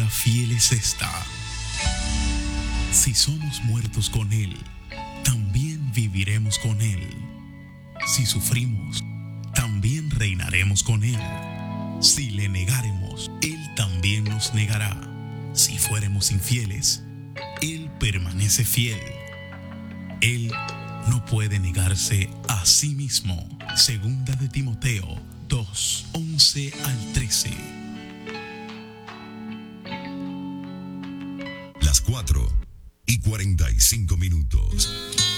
fiel es esta: si somos muertos con Él, también viviremos con Él. Si sufrimos, también reinaremos con Él. Si le negaremos, Él también nos negará. Si fuéramos infieles, Él permanece fiel. Él no puede negarse a sí mismo. Segunda de Timoteo 2, 11 al 13. Las 4:45.